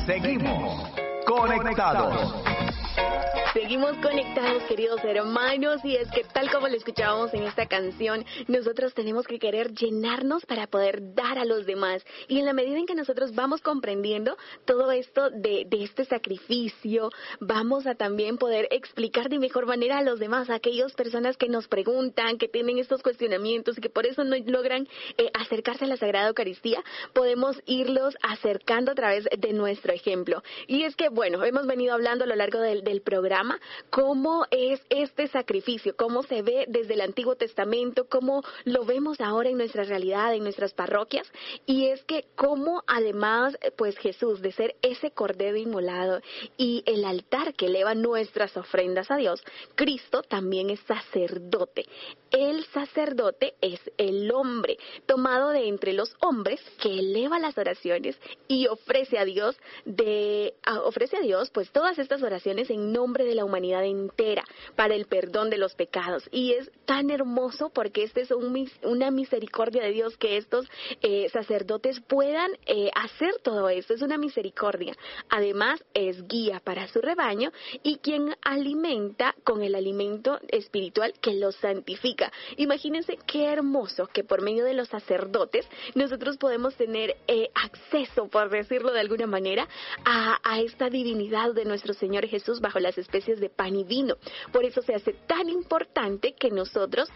Seguimos conectados. Seguimos conectados, queridos hermanos, y es que tal como lo escuchábamos en esta canción, nosotros tenemos que querer llenarnos para poder dar a los demás. Y en la medida en que nosotros vamos comprendiendo todo esto de este sacrificio, vamos a también poder explicar de mejor manera a los demás, a aquellas personas que nos preguntan, que tienen estos cuestionamientos y que por eso no logran acercarse a la Sagrada Eucaristía, podemos irlos acercando a través de nuestro ejemplo. Y es que, bueno, hemos venido hablando a lo largo del programa cómo es este sacrificio, cómo se ve desde el Antiguo Testamento, cómo lo vemos ahora en nuestra realidad, en nuestras parroquias, y es que cómo además, pues Jesús, de ser ese cordero inmolado y el altar que eleva nuestras ofrendas a Dios, Cristo también es sacerdote. El sacerdote es el hombre tomado de entre los hombres que eleva las oraciones y ofrece a Dios pues todas estas oraciones en nombre de la humanidad entera para el perdón de los pecados. Y es tan hermoso porque este es una misericordia de Dios que estos sacerdotes puedan hacer todo esto. Es una misericordia. Además es guía para su rebaño y quien alimenta con el alimento espiritual que los santifica. Imagínense qué hermoso que por medio de los sacerdotes nosotros podemos tener acceso, por decirlo de alguna manera, a esta divinidad de nuestro Señor Jesús bajo las especies de pan y vino. Por eso se hace tan importante que nosotros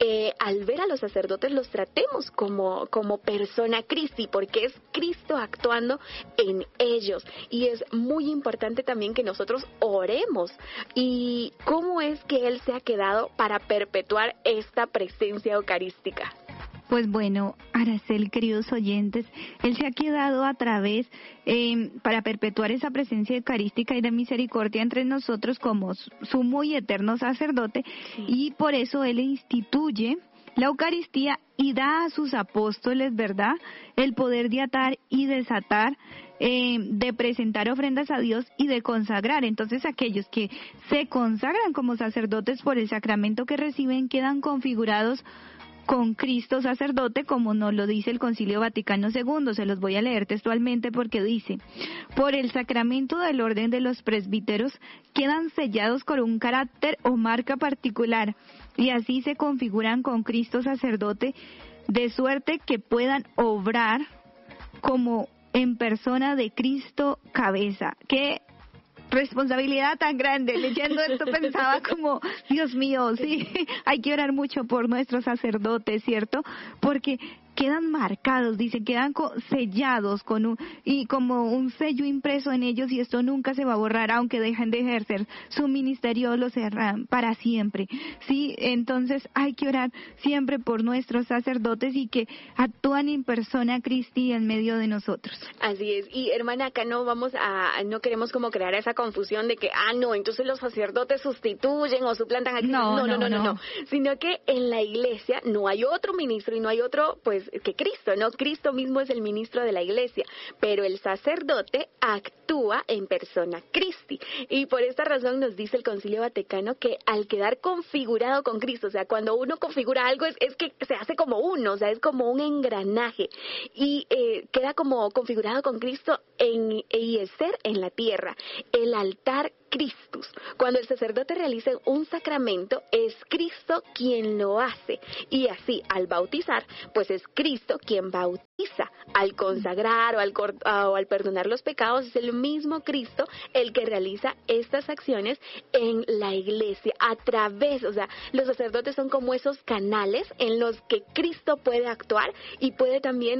al ver a los sacerdotes los tratemos como persona Christi, porque es Cristo actuando en ellos. Y es muy importante también que nosotros oremos. ¿Y cómo es que Él se ha quedado para perpetuar esta presencia eucarística? Pues bueno, Araceli, queridos oyentes, Él se ha quedado a través, para perpetuar esa presencia eucarística y de misericordia entre nosotros como sumo y eterno sacerdote, sí. Y por eso Él instituye la Eucaristía y da a sus apóstoles, ¿verdad?, el poder de atar y desatar, de presentar ofrendas a Dios y de consagrar. Entonces aquellos que se consagran como sacerdotes por el sacramento que reciben quedan configurados con Cristo sacerdote, como nos lo dice el Concilio Vaticano II. Se los voy a leer textualmente porque dice: por el sacramento del orden de los presbíteros quedan sellados con un carácter o marca particular y así se configuran con Cristo sacerdote, de suerte que puedan obrar como en persona de Cristo cabeza. ¡Qué responsabilidad tan grande! Leyendo esto pensaba como, Dios mío, sí, hay que orar mucho por nuestros sacerdotes, ¿cierto? Porque quedan marcados, dice, quedan sellados y como un sello impreso en ellos, y esto nunca se va a borrar, aunque dejen de ejercer su ministerio, lo cerran para siempre, ¿sí? Entonces hay que orar siempre por nuestros sacerdotes y que actúan en persona Christi en medio de nosotros. Así es. Y hermana, acá no queremos como crear esa confusión de que, no, entonces los sacerdotes sustituyen o suplantan a Cristo. No. Sino que en la iglesia no hay otro ministro y no hay otro, pues, que Cristo, ¿no? Cristo mismo es el ministro de la iglesia, pero el sacerdote actúa en persona Christi. Y por esta razón nos dice el Concilio Vaticano que al quedar configurado con Cristo, o sea, cuando uno configura algo es que se hace como uno, o sea, es como un engranaje y queda como configurado con Cristo y el ser en la tierra, el altar Christus. Cuando el sacerdote realiza un sacramento, es Cristo quien lo hace. Y así, al bautizar, pues es Cristo quien bautiza. Al consagrar o al perdonar los pecados, es el mismo Cristo el que realiza estas acciones en la iglesia. A través, o sea, los sacerdotes son como esos canales en los que Cristo puede actuar y puede también,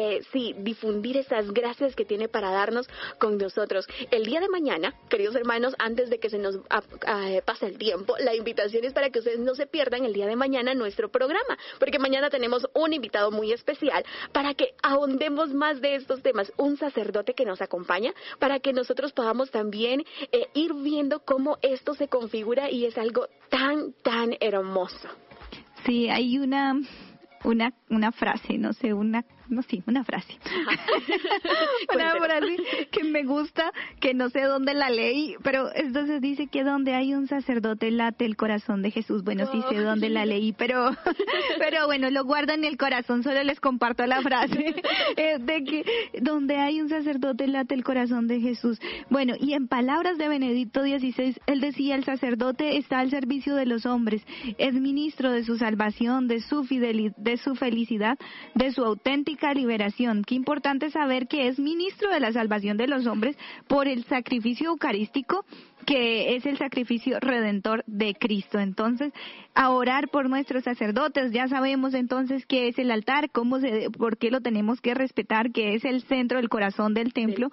difundir esas gracias que tiene para darnos con nosotros. El día de mañana, queridos hermanos, antes de que se nos pase el tiempo, la invitación es para que ustedes no se pierdan el día de mañana nuestro programa, porque mañana tenemos un invitado muy especial para que ahondemos más de estos temas, un sacerdote que nos acompaña, para que nosotros podamos también ir viendo cómo esto se configura y es algo tan, tan hermoso. Sí, hay una frase, no sé, una una frase. Una frase que me gusta, que no sé dónde la leí, pero entonces dice que donde hay un sacerdote late el corazón de Jesús. Bueno, sí sé dónde la leí, pero bueno, lo guardo en el corazón, solo les comparto la frase de que donde hay un sacerdote late el corazón de Jesús. Bueno, y en palabras de Benedicto XVI, él decía, el sacerdote está al servicio de los hombres, es ministro de su salvación, de su felicidad, de su auténtica liberación. Qué importante saber que es ministro de la salvación de los hombres por el sacrificio eucarístico, que es el sacrificio redentor de Cristo. Entonces, a orar por nuestros sacerdotes. Ya sabemos entonces qué es el altar, por qué lo tenemos que respetar, que es el centro del corazón del templo.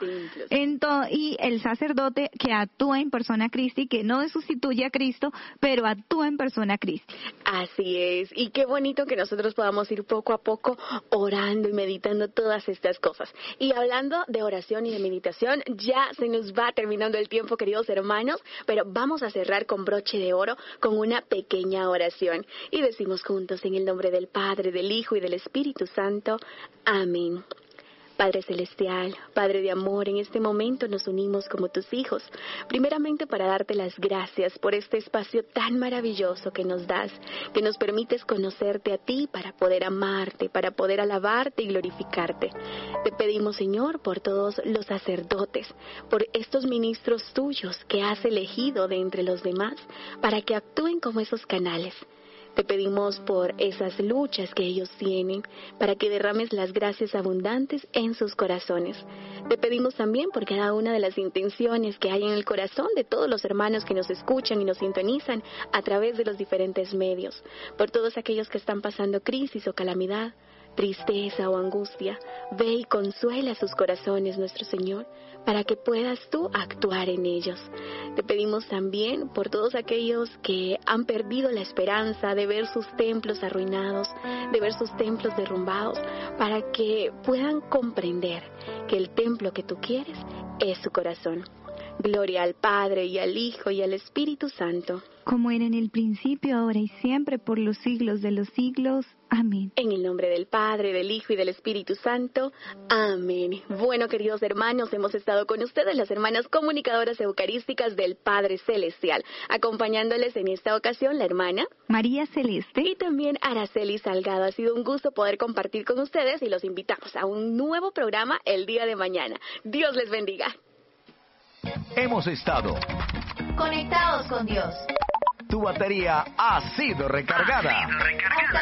Y el sacerdote que actúa en persona Christi, que no sustituye a Cristo, pero actúa en persona Christi. Así es. Y qué bonito que nosotros podamos ir poco a poco orando y meditando todas estas cosas. Y hablando de oración y de meditación, ya se nos va terminando el tiempo, queridos hermanos, pero vamos a cerrar con broche de oro con una pequeña oración. Y decimos juntos en el nombre del Padre, del Hijo y del Espíritu Santo. Amén. Padre Celestial, Padre de amor, en este momento nos unimos como tus hijos, primeramente para darte las gracias por este espacio tan maravilloso que nos das, que nos permites conocerte a ti para poder amarte, para poder alabarte y glorificarte. Te pedimos, Señor, por todos los sacerdotes, por estos ministros tuyos que has elegido de entre los demás, para que actúen como esos canales. Te pedimos por esas luchas que ellos tienen, para que derrames las gracias abundantes en sus corazones. Te pedimos también por cada una de las intenciones que hay en el corazón de todos los hermanos que nos escuchan y nos sintonizan a través de los diferentes medios, por todos aquellos que están pasando crisis o calamidad, tristeza o angustia. Ve y consuela sus corazones, nuestro Señor, para que puedas tú actuar en ellos. Te pedimos también por todos aquellos que han perdido la esperanza de ver sus templos arruinados, de ver sus templos derrumbados, para que puedan comprender que el templo que tú quieres es su corazón. Gloria al Padre, y al Hijo, y al Espíritu Santo. Como era en el principio, ahora y siempre, por los siglos de los siglos. Amén. En el nombre del Padre, del Hijo y del Espíritu Santo. Amén. Bueno, queridos hermanos, hemos estado con ustedes, las hermanas comunicadoras eucarísticas del Padre Celestial, acompañándoles en esta ocasión la hermana María Celeste y también Araceli Salgado. Ha sido un gusto poder compartir con ustedes y los invitamos a un nuevo programa el día de mañana. Dios les bendiga. Hemos estado conectados con Dios. Tu batería ha sido recargada. Hasta